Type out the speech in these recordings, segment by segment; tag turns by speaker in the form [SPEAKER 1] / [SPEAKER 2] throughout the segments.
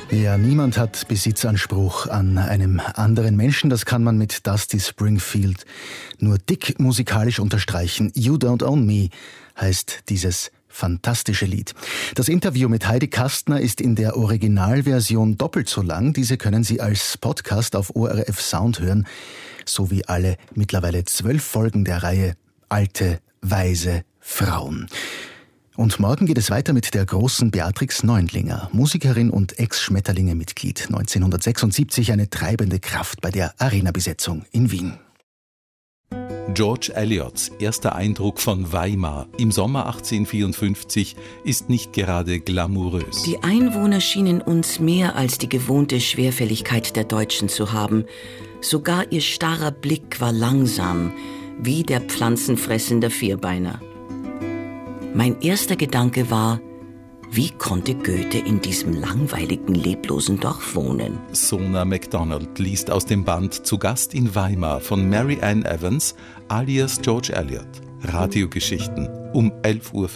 [SPEAKER 1] Ja, niemand hat Besitzanspruch an einem anderen Menschen. Das kann man mit Dusty Springfield nur dick musikalisch unterstreichen. You Don't Own Me heißt dieses fantastische Lied. Das Interview mit Heidi Kastner ist in der Originalversion doppelt so lang. Diese können Sie als Podcast auf ORF Sound hören, sowie alle mittlerweile 12 Folgen der Reihe Alte, weise Frauen. Und morgen geht es weiter mit der großen Beatrix Neundlinger, Musikerin und Ex-Schmetterlinge-Mitglied, 1976 eine treibende Kraft bei der Arena-Besetzung in Wien.
[SPEAKER 2] George Eliots erster Eindruck von Weimar im Sommer 1854 ist nicht gerade glamourös.
[SPEAKER 3] Die Einwohner schienen uns mehr als die gewohnte Schwerfälligkeit der Deutschen zu haben. Sogar ihr starrer Blick war langsam, wie der pflanzenfressender Vierbeiner. Mein erster Gedanke war, wie konnte Goethe in diesem langweiligen, leblosen Dorf wohnen?
[SPEAKER 2] Sona MacDonald liest aus dem Band Zu Gast in Weimar von Mary Ann Evans alias George Eliot. Radiogeschichten um 11.05 Uhr.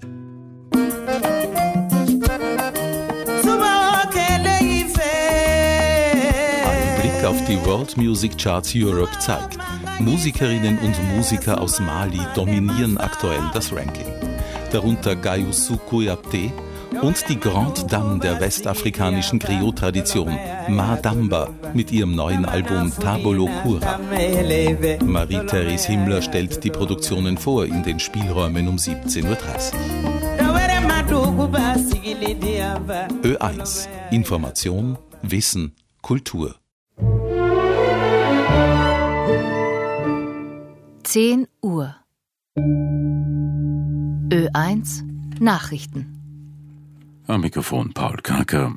[SPEAKER 2] Ein Blick auf die World Music Charts Europe zeigt, Musikerinnen und Musiker aus Mali dominieren aktuell das Ranking. Darunter Gayusu Kouyaté und die Grande Dame der westafrikanischen Griot-Tradition, Ma Damba, mit ihrem neuen Album Tabolo Kura. Marie-Therese Himmler stellt die Produktionen vor in den Spielräumen um 17.30 Uhr. Ö1. Information, Wissen, Kultur.
[SPEAKER 4] 10 Uhr. Ö1 Nachrichten.
[SPEAKER 5] Am Mikrofon Paul Karker.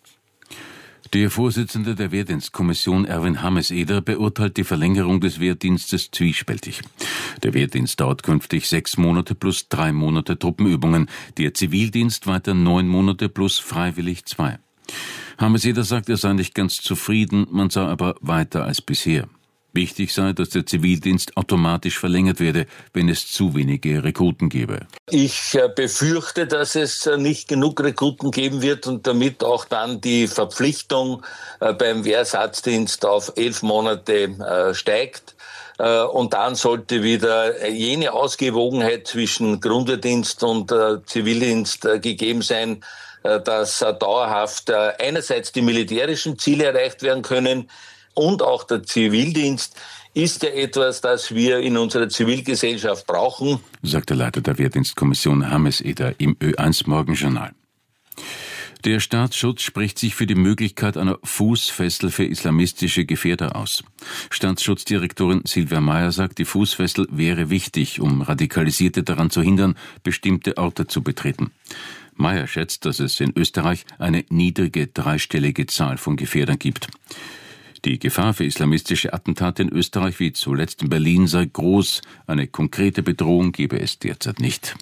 [SPEAKER 5] Der Vorsitzende der Wehrdienstkommission Erwin Hammes-Eder beurteilt die Verlängerung des Wehrdienstes zwiespältig. Der Wehrdienst dauert künftig 6 Monate plus 3 Monate Truppenübungen, der Zivildienst weiter 9 Monate plus freiwillig 2. Hammes-Eder sagt, er sei nicht ganz zufrieden, man sei aber weiter als bisher. Wichtig sei, dass der Zivildienst automatisch verlängert werde, wenn es zu wenige Rekruten gebe.
[SPEAKER 6] Ich befürchte, dass es nicht genug Rekruten geben wird und damit auch dann die Verpflichtung beim Wehrersatzdienst auf 11 Monate steigt. Und dann sollte wieder jene Ausgewogenheit zwischen Grundwehrdienst und Zivildienst gegeben sein, dass dauerhaft einerseits die militärischen Ziele erreicht werden können, und auch der Zivildienst ist ja etwas, das wir in unserer Zivilgesellschaft brauchen,
[SPEAKER 5] sagt der Leiter der Wehrdienstkommission Hammes-Eder im Ö1 Morgenjournal. Der Staatsschutz spricht sich für die Möglichkeit einer Fußfessel für islamistische Gefährder aus. Staatsschutzdirektorin Silvia Mayer sagt, die Fußfessel wäre wichtig, um Radikalisierte daran zu hindern, bestimmte Orte zu betreten. Mayer schätzt, dass es in Österreich eine niedrige dreistellige Zahl von Gefährdern gibt. Die Gefahr für islamistische Attentate in Österreich wie zuletzt in Berlin sei groß. Eine konkrete Bedrohung gebe es derzeit nicht.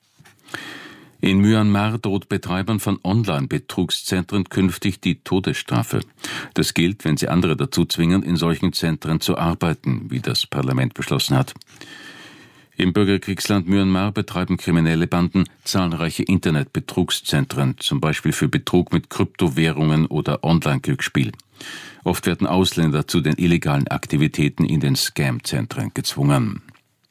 [SPEAKER 5] In Myanmar droht Betreibern von Online-Betrugszentren künftig die Todesstrafe. Das gilt, wenn sie andere dazu zwingen, in solchen Zentren zu arbeiten, wie das Parlament beschlossen hat. Im Bürgerkriegsland Myanmar betreiben kriminelle Banden zahlreiche Internetbetrugszentren, zum Beispiel für Betrug mit Kryptowährungen oder Online-Glücksspiel. Oft werden Ausländer zu den illegalen Aktivitäten in den Scam-Zentren gezwungen.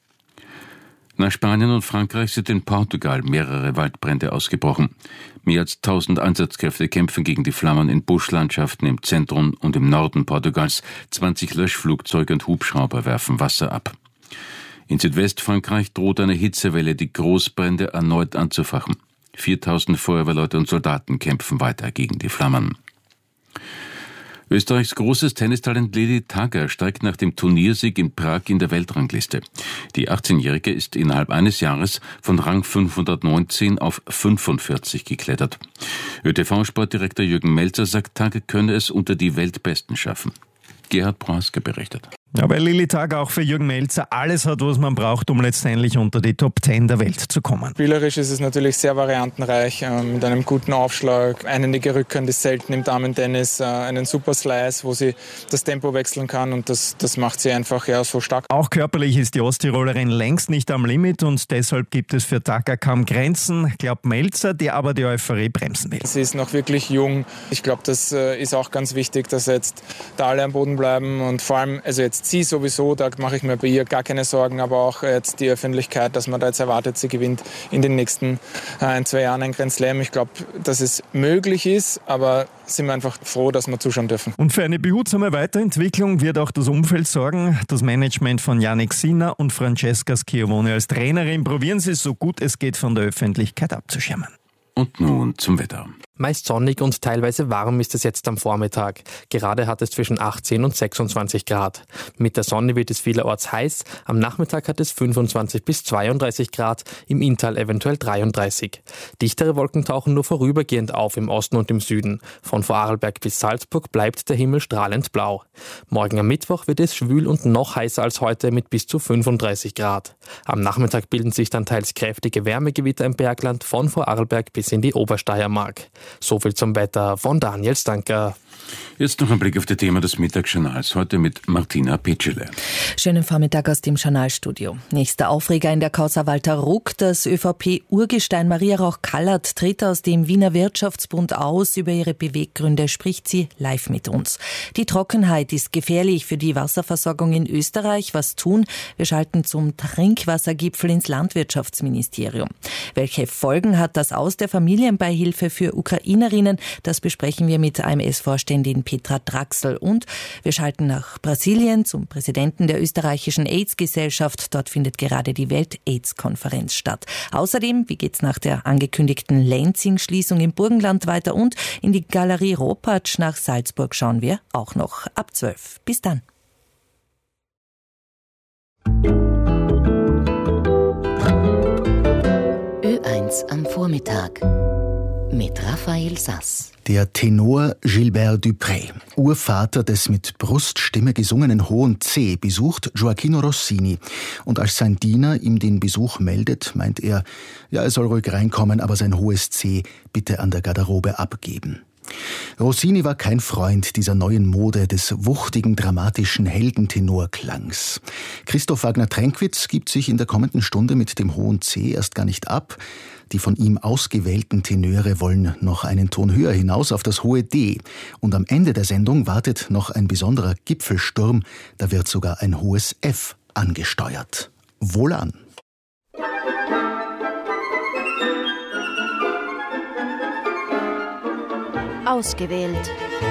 [SPEAKER 5] Nach Spanien und Frankreich sind in Portugal mehrere Waldbrände ausgebrochen. Mehr als 1000 Einsatzkräfte kämpfen gegen die Flammen in Buschlandschaften im Zentrum und im Norden Portugals. 20 Löschflugzeuge und Hubschrauber werfen Wasser ab. In Südwestfrankreich droht eine Hitzewelle, die Großbrände erneut anzufachen. 4000 Feuerwehrleute und Soldaten kämpfen weiter gegen die Flammen. Österreichs großes Tennistalent Lili Tagger steigt nach dem Turniersieg in Prag in der Weltrangliste. Die 18-Jährige ist innerhalb eines Jahres von Rang 519 auf 45 geklettert. ÖTV-Sportdirektor Jürgen Melzer sagt, Tagger könne es unter die Weltbesten schaffen. Gerhard Prohaska berichtet.
[SPEAKER 7] Ja, weil Lilly Tag auch für Jürgen Melzer alles hat, was man braucht, um letztendlich unter die Top 10 der Welt zu kommen.
[SPEAKER 8] Spielerisch ist es natürlich sehr variantenreich, mit einem guten Aufschlag, einendige Rückhand ist selten im Damen-Tennis, einen super Slice, wo sie das Tempo wechseln kann und das macht sie einfach so stark.
[SPEAKER 7] Auch körperlich ist die Osttirolerin längst nicht am Limit und deshalb gibt es für Taka kaum Grenzen, glaubt Melzer, der aber die Euphorie bremsen will.
[SPEAKER 8] Sie ist noch wirklich jung. Ich glaube, das ist auch ganz wichtig, dass jetzt da alle am Boden bleiben und vor allem, also jetzt sie sowieso, da mache ich mir bei ihr gar keine Sorgen, aber auch jetzt die Öffentlichkeit, dass man da jetzt erwartet, sie gewinnt in den nächsten 1-2 Jahren ein Grand Slam. Ich glaube, dass es möglich ist, aber sind wir einfach froh, dass wir zuschauen dürfen.
[SPEAKER 7] Und für eine behutsame Weiterentwicklung wird auch das Umfeld sorgen. Das Management von Jannik Sinner und Francesca Schiavone als Trainerin probieren sie, so gut es geht, von der Öffentlichkeit abzuschirmen.
[SPEAKER 5] Und nun zum Wetter.
[SPEAKER 9] Meist sonnig und teilweise warm ist es jetzt am Vormittag. Gerade hat es zwischen 18 und 26 Grad. Mit der Sonne wird es vielerorts heiß. Am Nachmittag hat es 25 bis 32 Grad, im Inntal eventuell 33. Dichtere Wolken tauchen nur vorübergehend auf im Osten und im Süden. Von Vorarlberg bis Salzburg bleibt der Himmel strahlend blau. Morgen am Mittwoch wird es schwül und noch heißer als heute mit bis zu 35 Grad. Am Nachmittag bilden sich dann teils kräftige Wärmegewitter im Bergland von Vorarlberg bis in die Obersteiermark. So viel zum Wetter von Daniel Stanker.
[SPEAKER 5] Jetzt noch ein Blick auf das Thema des Mittagsjournals, heute mit Martina Petschele.
[SPEAKER 10] Schönen Vormittag aus dem Journalstudio. Nächster Aufreger in der Causa Walter Ruck. Das ÖVP-Urgestein Maria Rauch-Kallert tritt aus dem Wiener Wirtschaftsbund aus. Über ihre Beweggründe spricht sie live mit uns. Die Trockenheit ist gefährlich für die Wasserversorgung in Österreich. Was tun? Wir schalten zum Trinkwassergipfel ins Landwirtschaftsministerium. Welche Folgen hat das Aus der Familienbeihilfe für Ukrainerinnen? Das besprechen wir mit AMS-Vorständin Petra Draxl. Und wir schalten nach Brasilien zum Präsidenten der österreichischen AIDS-Gesellschaft. Dort findet gerade die Welt-AIDS-Konferenz statt. Außerdem, wie geht's nach der angekündigten Lansing-Schließung im Burgenland weiter? Und in die Galerie Ropatsch nach Salzburg schauen wir auch noch ab 12. Bis dann.
[SPEAKER 4] Ö1 am Vormittag mit Raphael Sass.
[SPEAKER 1] Der Tenor Gilbert Dupré, Urvater des mit Bruststimme gesungenen Hohen C, besucht Gioacchino Rossini. Und als sein Diener ihm den Besuch meldet, meint er, ja, er soll ruhig reinkommen, aber sein Hohes C bitte an der Garderobe abgeben. Rossini war kein Freund dieser neuen Mode des wuchtigen, dramatischen Heldentenorklangs. Christoph Wagner-Tränkwitz gibt sich in der kommenden Stunde mit dem Hohen C erst gar nicht ab. Die von ihm ausgewählten Tenöre wollen noch einen Ton höher hinaus auf das hohe D. Und am Ende der Sendung wartet noch ein besonderer Gipfelsturm. Da wird sogar ein hohes F angesteuert. Wohlan!
[SPEAKER 4] Ausgewählt.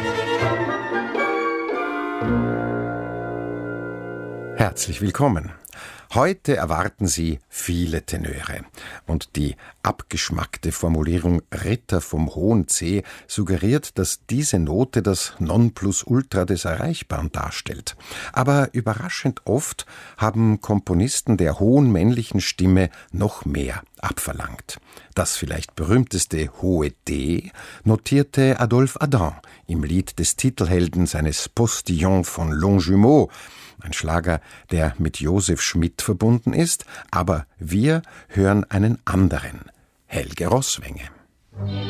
[SPEAKER 11] Herzlich willkommen. Heute erwarten Sie viele Tenöre. Und die abgeschmackte Formulierung Ritter vom Hohen C suggeriert, dass diese Note das Nonplusultra des Erreichbaren darstellt. Aber überraschend oft haben Komponisten der hohen männlichen Stimme noch mehr abverlangt. Das vielleicht berühmteste hohe D notierte Adolphe Adam im Lied des Titelhelden seines Postillon von Longjumeau, ein Schlager, der mit Josef Schmidt verbunden ist, aber wir hören einen anderen, Helge Roßwenge.